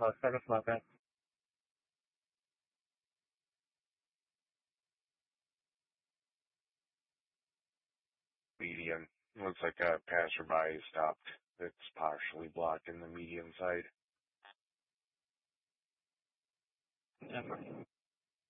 Start off my bad. Median. Looks like a passerby stopped. It's partially blocked in the median side. Yeah.